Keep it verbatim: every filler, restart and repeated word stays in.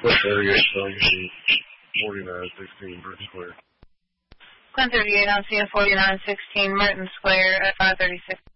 What area is spelling machine? forty-nine sixteen Merton Square. one thirty-eight on C N forty-nine sixteen Merton Square at five thirty-six.